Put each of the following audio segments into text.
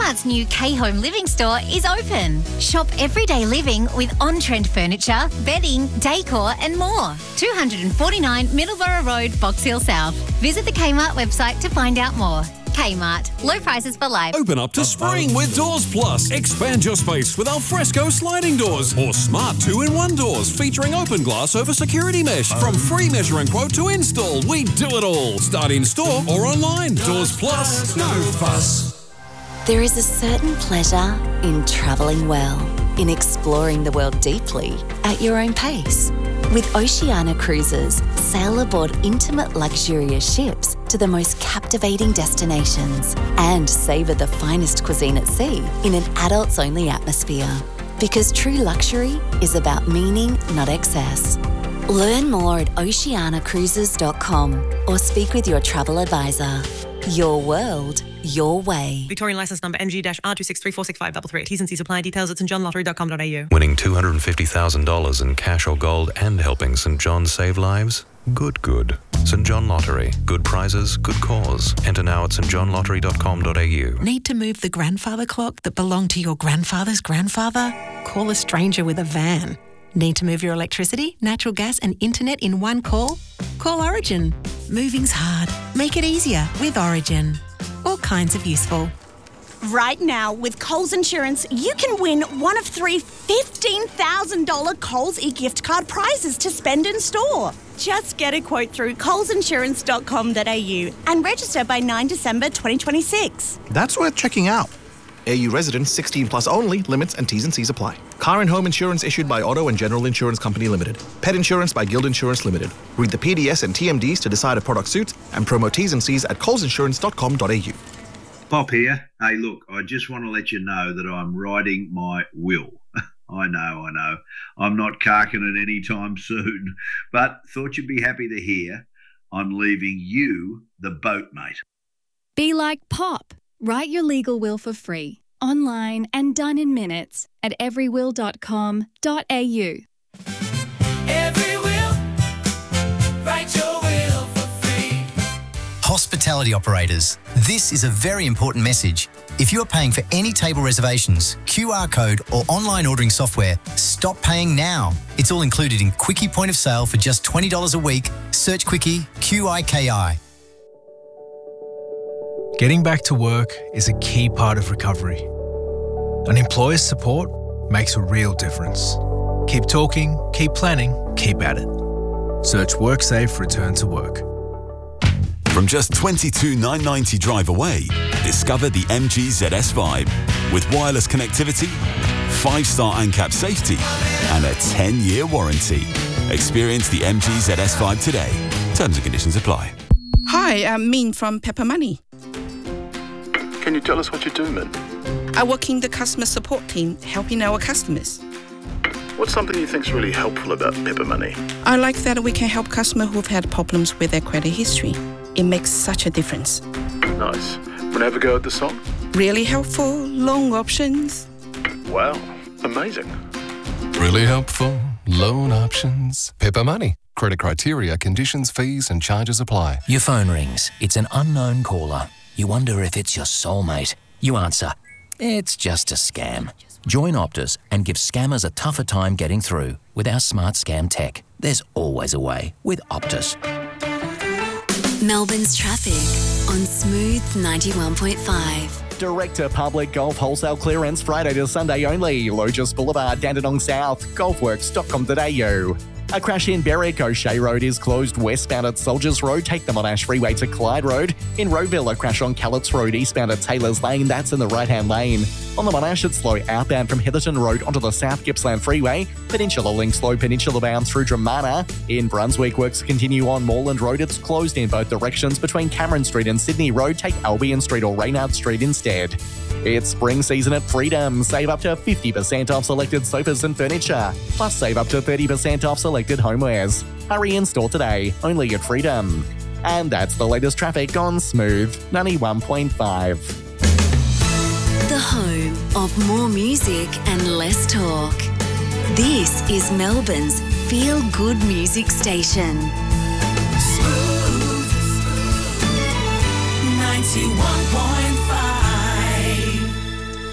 Kmart's new K-Home Living store is open. Shop everyday living with on-trend furniture, bedding, decor and more. 249 Middleborough Road, Box Hill South. Visit the Kmart website to find out more. Kmart. Low prices for life. Open up to spring with Doors Plus. Expand your space with Alfresco sliding doors or smart 2-in-1 doors featuring open glass over security mesh. From free measure and quote to install, we do it all. Start in store or online. Doors Plus. No fuss. There is a certain pleasure in travelling well, in exploring the world deeply at your own pace. With Oceania Cruises, sail aboard intimate luxurious ships to the most captivating destinations and savour the finest cuisine at sea in an adults-only atmosphere. Because true luxury is about meaning, not excess. Learn more at oceanacruises.com or speak with your travel advisor. Your world, your way. Victorian licence number NG-R2634653. T's and C's apply. Details at stjohnlottery.com.au. Winning $250,000 in cash or gold and helping St John save lives? Good. St John Lottery. Good prizes, good cause. Enter now at stjohnlottery.com.au. Need to move the grandfather clock that belonged to your grandfather's grandfather? Call a stranger with a van. Need to move your electricity, natural gas and internet in one call? Call Origin. Moving's hard. Make it easier with Origin. All kinds of useful. Right now, with Coles Insurance, you can win one of 3 $15,000 Coles e-gift card prizes to spend in store. Just get a quote through colesinsurance.com.au and register by 9 December 2026. That's worth checking out. AU residents 16 plus only. Limits and T's and C's apply. Car and home insurance issued by Auto and General Insurance Company Limited. Pet insurance by Guild Insurance Limited. Read the PDS and TMDs to decide a product suits and promo T's and C's at colesinsurance.com.au. Pop here. Hey, look, I just want to let you know that I'm writing my will. I know. I'm not carking it anytime soon, but thought you'd be happy to hear I'm leaving you the boat, mate. Be like Pop. Write your legal will for free, online and done in minutes at everywill.com.au. Every will, write your will for free. Hospitality operators, this is a very important message. If you are paying for any table reservations, QR code or online ordering software, stop paying now. It's all included in Quickie Point of Sale for just $20 a week. Search Quickie, QIKI. Getting back to work is a key part of recovery. An employer's support makes a real difference. Keep talking, keep planning, keep at it. Search WorkSafe Return to Work. From just $22,990 drive away, discover the MG ZS Vibe. With wireless connectivity, 5-star ANCAP safety, and a 10-year warranty. Experience the MG ZS Vibe today. Terms and conditions apply. Hi, I'm Min from Pepper Money. Can you tell us what you do, Min? I work in the customer support team, helping our customers. What's something you think's really helpful about Pepper Money? I like that we can help customers who've had problems with their credit history. It makes such a difference. Nice. Want to have a go at the song? Really helpful, long options. Wow, amazing. Really helpful, loan options. Pepper Money. Credit criteria, conditions, fees and charges apply. Your phone rings. It's an unknown caller. You wonder if it's your soulmate. You answer. It's just a scam. Join Optus and give scammers a tougher time getting through. With our smart scam tech, there's always a way with Optus. Melbourne's traffic on Smooth 91.5. Director Public Golf Wholesale Clearance Friday to Sunday only. Logis Boulevard, Dandenong South. Golfworks.com.au. A crash in Berwick. O'Shea Road is closed westbound at Soldiers Road. Take the Monash Freeway to Clyde Road. In Rowville, a crash on Callets Road eastbound at Taylor's Lane. That's in the right-hand lane. On the Monash, it's slow outbound from Heatherton Road onto the South Gippsland Freeway. Peninsula link slow Peninsula bound through Dramana. In Brunswick, works continue on Moreland Road. It's closed in both directions between Cameron Street and Sydney Road. Take Albion Street or Reynard Street instead. It's spring season at Freedom. Save up to 50% off selected sofas and furniture. Plus save up to 30% off selected homewares. Hurry in store today, only at Freedom. And that's the latest traffic on Smooth 91.5. The home of more music and less talk. This is Melbourne's feel-good music station. Smooth 91.5.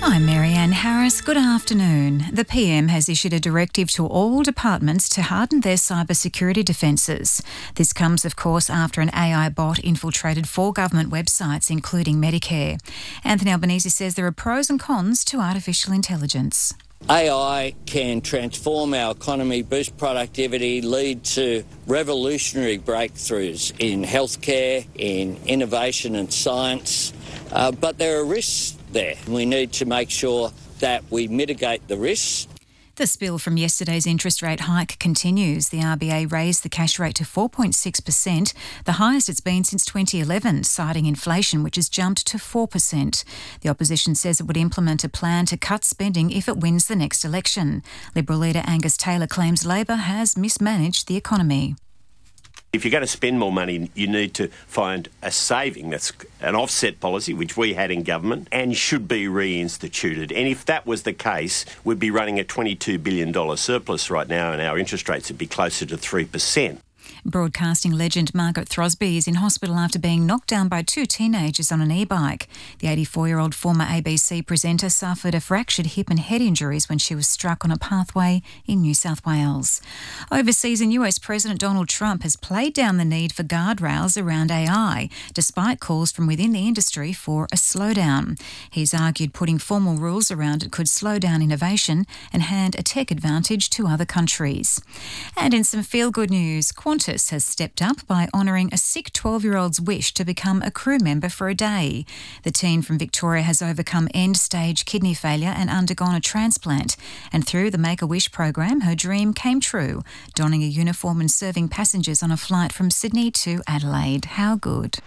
I'm Marianne Harris. Good afternoon. The PM has issued a directive to all departments to harden their cybersecurity defences. This comes, of course, after an AI bot infiltrated 4 government websites, including Medicare. Anthony Albanese says there are pros and cons to artificial intelligence. AI can transform our economy, boost productivity, lead to revolutionary breakthroughs in healthcare, in innovation and science, but there are risks there. We need to make sure that we mitigate the risks. The spill from yesterday's interest rate hike continues. The RBA raised the cash rate to 4.6%, the highest it's been since 2011, citing inflation, which has jumped to 4%. The opposition says it would implement a plan to cut spending if it wins the next election. Liberal leader Angus Taylor claims Labor has mismanaged the economy. If you're going to spend more money, you need to find a saving that's an offset policy, which we had in government, and should be reinstituted. And if that was the case, we'd be running a $22 billion surplus right now, and our interest rates would be closer to 3%. Broadcasting legend Margaret Throsby is in hospital after being knocked down by 2 teenagers on an e-bike. The 84-year-old former ABC presenter suffered a fractured hip and head injuries when she was struck on a pathway in New South Wales. Overseas, and US President Donald Trump has played down the need for guardrails around AI, despite calls from within the industry for a slowdown. He's argued putting formal rules around it could slow down innovation and hand a tech advantage to other countries. And in some feel-good news, Qantas has stepped up by honouring a sick 12-year-old's wish to become a crew member for a day. The teen from Victoria has overcome end-stage kidney failure and undergone a transplant. And through the Make-A-Wish program, her dream came true, donning a uniform and serving passengers on a flight from Sydney to Adelaide. How good.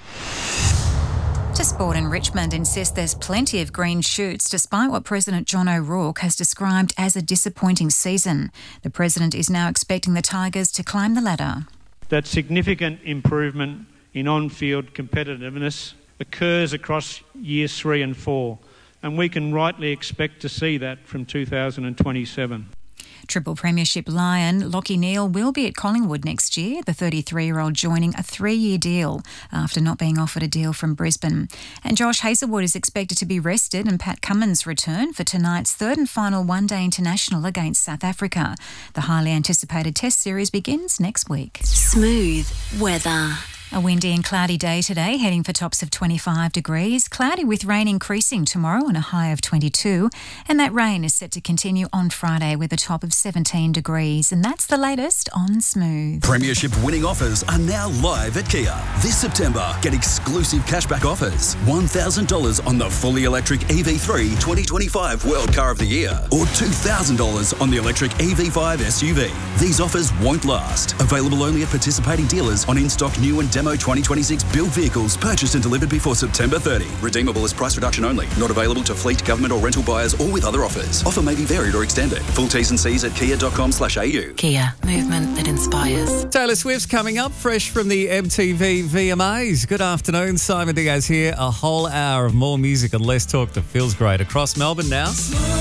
To sport, and Richmond insists there's plenty of green shoots despite what President John O'Rourke has described as a disappointing season. The President is now expecting the Tigers to climb the ladder. That significant improvement in on-field competitiveness occurs across years 3 and 4, and we can rightly expect to see that from 2027. Triple Premiership Lion Lachie Neale will be at Collingwood next year, the 33-year-old joining a 3-year deal after not being offered a deal from Brisbane. And Josh Hazlewood is expected to be rested, and Pat Cummins return for tonight's 3rd and final one-day international against South Africa. The highly anticipated Test series begins next week. Smooth weather. A windy and cloudy day today, heading for tops of 25 degrees. Cloudy with rain increasing tomorrow and a high of 22. And that rain is set to continue on Friday with a top of 17 degrees. And that's the latest on Smooth. Premiership winning offers are now live at Kia. This September, get exclusive cashback offers. $1,000 on the fully electric EV3 2025 World Car of the Year, or $2,000 on the electric EV5 SUV. These offers won't last. Available only at participating dealers on in-stock new and demo 2026 build vehicles purchased and delivered before September 30. Redeemable as price reduction only. Not available to fleet, government or rental buyers or with other offers. Offer may be varied or extended. Full T's and C's at kia.com/au. Kia, movement that inspires. Taylor Swift's coming up fresh from the MTV VMAs. Good afternoon, Simon Diaz here. A whole hour of more music and less talk that feels great across Melbourne now.